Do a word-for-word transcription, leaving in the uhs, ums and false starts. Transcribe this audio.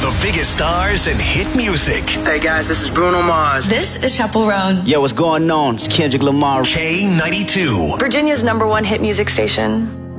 The biggest stars and hit music. Hey guys, this is Bruno Mars. This is Chappell Roan. Yo, what's going on? It's Kendrick Lamar. K ninety-two. Virginia's number one hit music station.